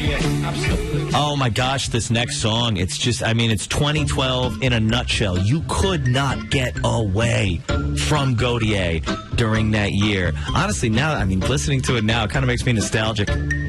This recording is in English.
Absolutely. Oh my gosh, this next song, it's just, I mean, it's 2012 in a nutshell. You could not get away from Gotye during that year. Honestly, now, I mean, listening to it now, it kind of makes me nostalgic.